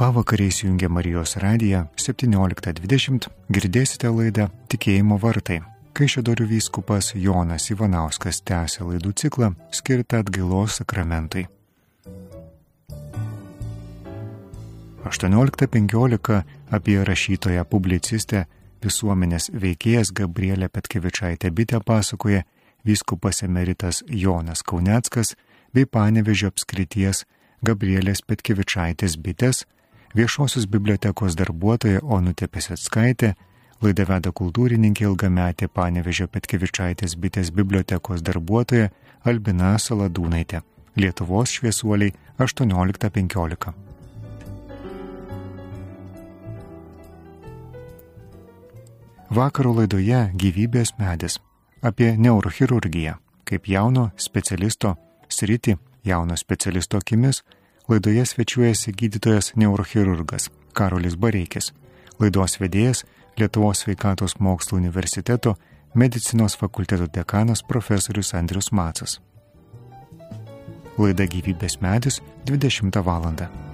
Pavakariai įjungia Marijos radiją 17:20 girdėsite laidą Tikėjimo vartai. Kaišiadorių vyskupas Jonas Ivanauskas tęsia laidų ciklą skirtą atgailos sakramentui. 18:15 apie rašytoją publicistę visuomenės veikėjas Gabrielę Petkevičaitę Bitę pasakoja vyskupas emeritas Jonas Kauneckas bei Panevėžio apskrities Gabrielės Petkevičaitės Bitės, Viešosios bibliotekos darbuotoja Onutė Peseckaitė, laidą veda kultūrininkė ilgametė Panevėžio Petkevičaitės Bitės bibliotekos darbuotoja Albina Saladūnaitė. Lietuvos šviesuoliai 18:15. Vakaro laidoje Gyvybės medis apie neurochirurgiją, kaip jauno specialisto sritį, jauno specialisto akimis, laidoje svečiuojasi gydytojas neurochirurgas Karolis Bareikis, laidos vedėjas Lietuvos sveikatos mokslų universiteto medicinos fakulteto dekanas profesorius Andrius Macas. Laida Gyvybės medis 20 val.